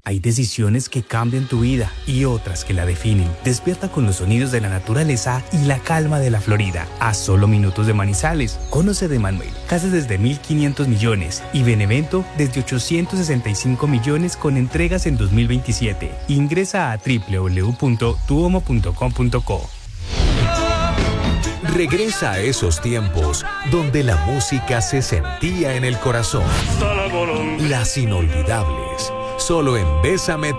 Hay decisiones que cambian tu vida y otras que la definen. Despierta con los sonidos de la naturaleza y la calma de la Florida. A solo minutos de Manizales. Conoce de Manuel. Casas desde 1.500 millones y Benevento desde 865 millones con entregas en 2027. Ingresa a www.tuomo.com.co. Regresa a esos tiempos donde la música se sentía en el corazón. Las inolvidables. Solo en Bésame